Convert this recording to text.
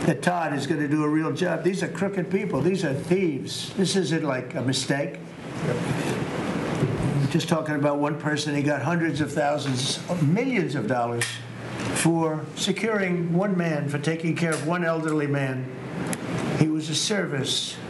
that Todd is going to do a real job. These are crooked people. These are thieves. This isn't like a mistake. We're just talking about one person. He got hundreds of thousands, millions of dollars for securing one man, for taking care of one elderly man. He was a service